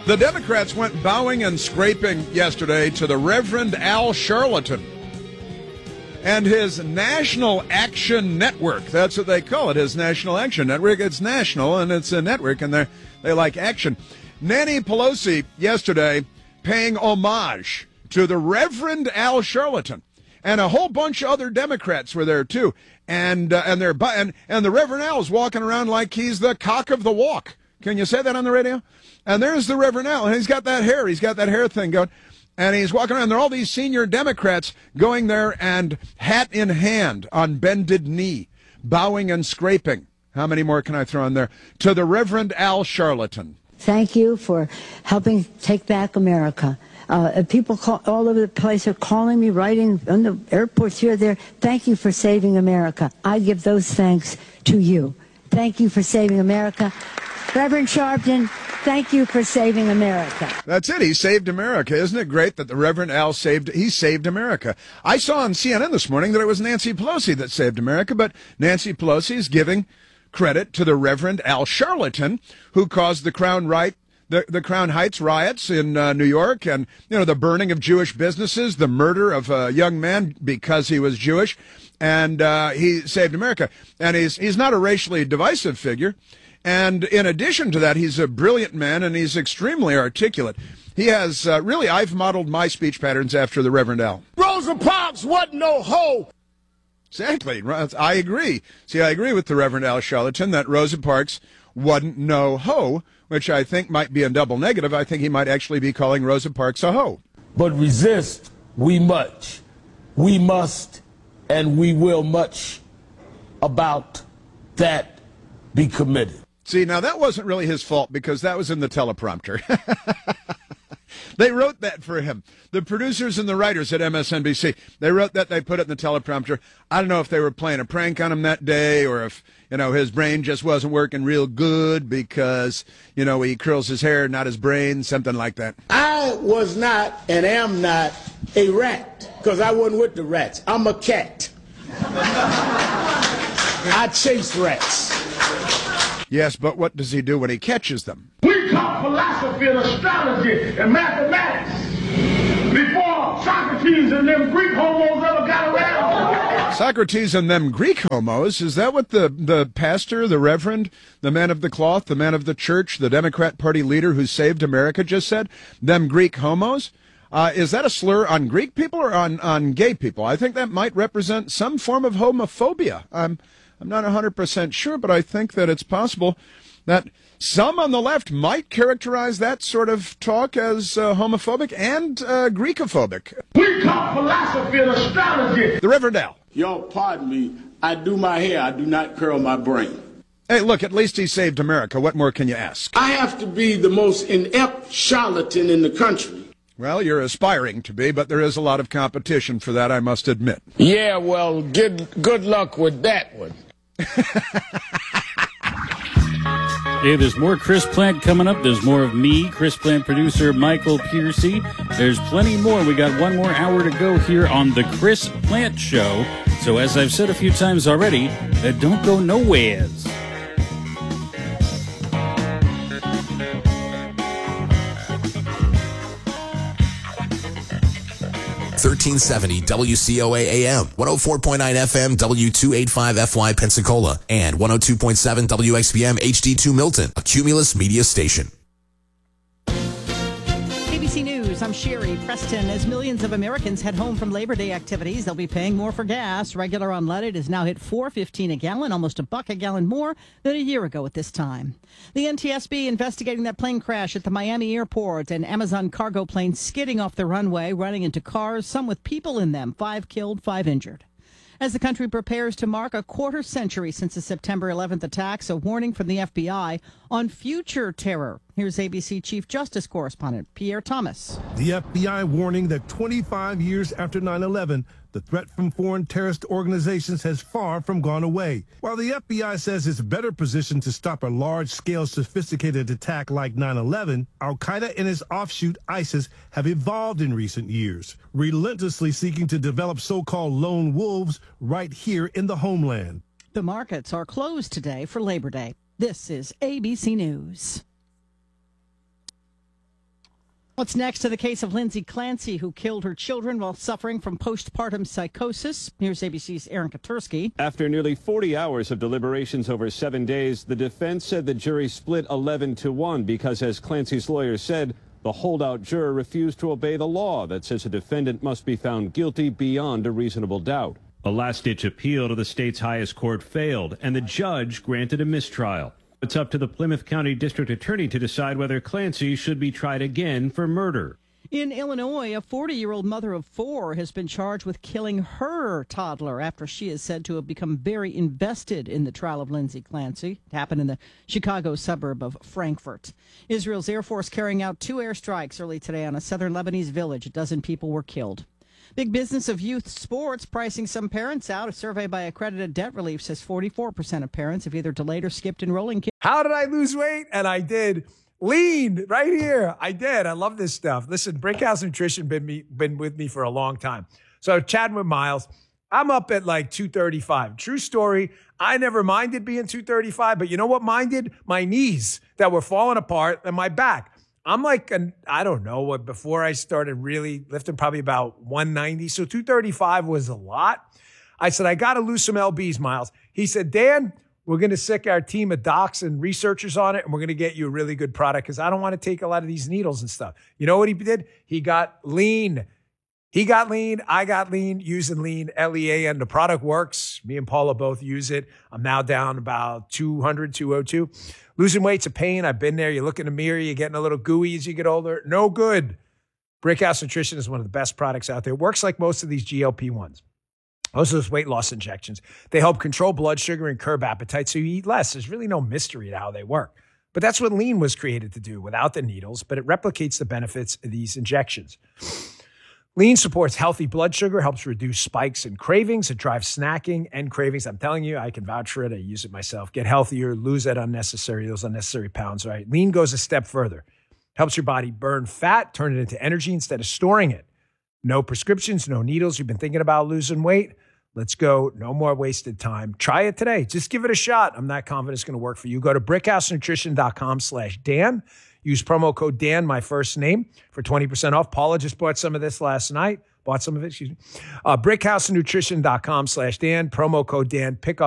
The Democrats went bowing and scraping yesterday to the Reverend Al Sharpton and his National Action Network. That's what they call it, his National Action Network. It's national, and it's a network, and they like action. Nancy Pelosi yesterday paying homage to the Reverend Al Sharpton, and a whole bunch of other Democrats were there, too. And the Reverend Al is walking around like he's the cock of the walk. Can you say that on the radio? And there's the Reverend Al, and he's got that hair. He's got that hair thing going. And he's walking around. There are all these senior Democrats going there and hat in hand on bended knee, bowing and scraping. How many more can I throw in there? To the Reverend Al Sharpton. Thank you for helping take back America. People all over the place are calling me, writing on the airports here, there. Thank you for saving America. I give those thanks to you. Thank you for saving America. Reverend Sharpton, thank you for saving America. That's it. He saved America. Isn't it great that the Reverend Al saved America? I saw on CNN this morning that it was Nancy Pelosi that saved America, but Nancy Pelosi is giving credit to the Reverend Al Sharpton, who caused the Crown Heights riots in New York, and the burning of Jewish businesses, the murder of a young man because he was Jewish, and he saved America. And he's not a racially divisive figure. And in addition to that, he's a brilliant man, and he's extremely articulate. He has I've modeled my speech patterns after the Reverend Al. Rosa Parks wasn't no hoe. Exactly. I agree. See, I agree with the Reverend Al Sharpton that Rosa Parks wasn't no hoe, which I think might be a double negative. I think he might actually be calling Rosa Parks a hoe. But resist we much. We must and we will much about that be committed. See, now that wasn't really his fault because that was in the teleprompter. They wrote that for him. The producers and the writers at MSNBC, they wrote that, they put it in the teleprompter. I don't know if they were playing a prank on him that day or if, his brain just wasn't working real good because, he curls his hair, not his brain, something like that. I was not and am not a rat because I wasn't with the rats. I'm a cat. I chase rats. Yes, but what does he do when he catches them? We taught philosophy and astrology and mathematics before Socrates and them Greek homos ever got around. Socrates and them Greek homos? Is that what the pastor, the reverend, the man of the cloth, the man of the church, the Democrat Party leader who saved America just said? Them Greek homos? Is that a slur on Greek people or on gay people? I think that might represent some form of homophobia. I'm not 100% sure, but I think that it's possible that some on the left might characterize that sort of talk as homophobic and Greekophobic. We taught philosophy and astrology. The Reverend Al. Y'all pardon me. I do my hair. I do not curl my brain. Hey, look, at least he saved America. What more can you ask? I have to be the most inept charlatan in the country. Well, you're aspiring to be, but there is a lot of competition for that, I must admit. Yeah, well, good luck with that one. Hey, there's more Chris Plant coming up. There's more of me, Chris Plant producer Michael Piercy. There's plenty more. We got one more hour to go here on the Chris Plant Show. So as I've said a few times already, don't go nowheres. 1370 WCOA AM, 104.9 FM W285FY Pensacola, and 102.7 WXBM HD2 Milton, a Cumulus media station. ABC News, I'm Sherry Preston. As millions of Americans head home from Labor Day activities, they'll be paying more for gas. Regular unleaded has now hit $4.15 a gallon, almost $1 a gallon more than a year ago at this time. The NTSB investigating that plane crash at the Miami airport, an Amazon cargo plane skidding off the runway, running into cars, some with people in them, 5 killed, 5 injured. As the country prepares to mark a quarter century since the September 11th attacks, a warning from the FBI on future terror. Here's ABC Chief Justice Correspondent Pierre Thomas. The FBI warning that 25 years after 9/11, the threat from foreign terrorist organizations has far from gone away. While the FBI says it's better positioned to stop a large-scale sophisticated attack like 9/11, Al-Qaeda and its offshoot ISIS have evolved in recent years, relentlessly seeking to develop so-called lone wolves right here in the homeland. The markets are closed today for Labor Day. This is ABC News. What's next to the case of Lindsay Clancy, who killed her children while suffering from postpartum psychosis? Here's ABC's Aaron Katursky. After nearly 40 hours of deliberations over 7 days, the defense said the jury split 11-1 because, as Clancy's lawyer said, the holdout juror refused to obey the law that says a defendant must be found guilty beyond a reasonable doubt. A last-ditch appeal to the state's highest court failed, and the judge granted a mistrial. It's up to the Plymouth County District Attorney to decide whether Clancy should be tried again for murder. In Illinois, a 40-year-old mother of 4 has been charged with killing her toddler after she is said to have become very invested in the trial of Lindsay Clancy. It happened in the Chicago suburb of Frankfurt. Israel's Air Force carrying out 2 airstrikes early today on a southern Lebanese village. A dozen people were killed. Big business of youth sports pricing some parents out. A survey by Accredited Debt Relief says 44% of parents have either delayed or skipped enrolling kids. How did I lose weight? And I did. Lean right here. I did. I love this stuff. Listen, Brickhouse Nutrition been with me for a long time. So chatting with Miles, I'm up at like 235. True story. I never minded being 235, but you know what minded? My knees that were falling apart and my back. I'm like, I don't know, before I started really lifting, probably about 190. So 235 was a lot. I said, I got to lose some lbs, Miles. He said, Dan, we're going to sick our team of docs and researchers on it, and we're going to get you a really good product because I don't want to take a lot of these needles and stuff. You know what he did? He got lean. He got lean. I got lean using lean, LEA, and the product works. Me and Paula both use it. I'm now down about 200, 202. Losing weight's a pain. I've been there. You look in the mirror, you're getting a little gooey as you get older. No good. Brickhouse Nutrition is one of the best products out there. It works like most of these GLP-1s. Most of those weight loss injections. They help control blood sugar and curb appetite so you eat less. There's really no mystery to how they work. But that's what lean was created to do without the needles, but it replicates the benefits of these injections. Lean supports healthy blood sugar, helps reduce spikes and cravings. It drives snacking and cravings. I'm telling you, I can vouch for it. I use it myself. Get healthier, lose those unnecessary pounds, right? Lean goes a step further. Helps your body burn fat, turn it into energy instead of storing it. No prescriptions, no needles. You've been thinking about losing weight? Let's go. No more wasted time. Try it today. Just give it a shot. I'm not confident it's going to work for you. Go to brickhousenutrition.com/Dan. Use promo code Dan, my first name, for 20% off. Paula just bought some of this last night. Brickhousenutrition.com/Dan. Promo code Dan. Pick up